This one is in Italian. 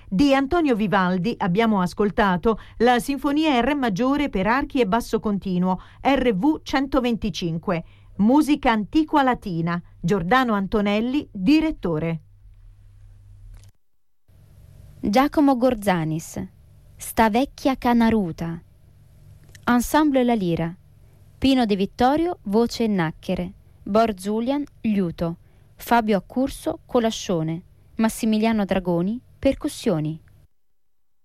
Di Antonio Vivaldi abbiamo ascoltato la Sinfonia in Re maggiore per archi e basso continuo, RV 125, musica antiqua latina, Giordano Antonelli, direttore. Giacomo Gorzanis, Sta vecchia canaruta. Ensemble La Lira, Pino De Vittorio, voce e nacchere, Bor Zulian, liuto, Fabio Accurso, colascione, Massimiliano Dragoni, percussioni.